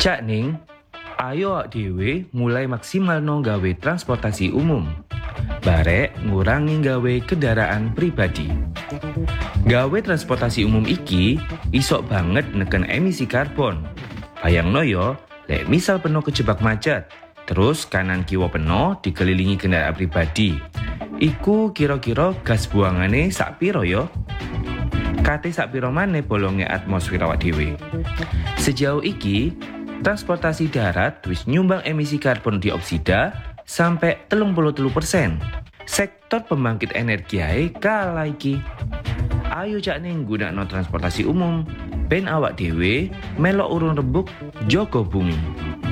Cak Ning, ayo awak dhewe mulai maksimalno gawe transportasi umum. Barek ngurangi gawe kendaraan pribadi. Gawe transportasi umum iki isok banget neken emisi karbon. Bayangno yo, lek misal peno kejebak macet, terus kanan kiwa peno dikelilingi kendaraan pribadi. Iku kira-kira gas buangane sak piro yo? Kate sak piro maneh bolonge atmosfer awak dhewe. Sejauh iki, transportasi darat wis nyumbang emisi karbon dioksida sampai 33%. Sektor pembangkit energi ae kalah iki. Ayo Cak Ning gunakno transportasi umum, ben awak dhewe melok urun rebuk jaga bumi.